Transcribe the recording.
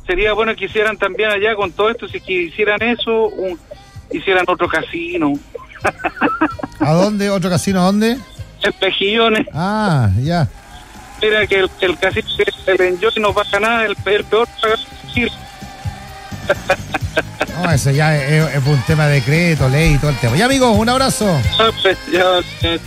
sería bueno que hicieran también allá con todo esto, si que hicieran eso, hicieran otro casino. ¿A dónde? ¿Otro casino a dónde? En Mejillones. Ah, ya. Mira que el casino, el Enjoy no paga nada, el peor paga Chile. No, eso ya es un tema de decreto, ley y todo el tema. Ya, amigos, un abrazo. Ya,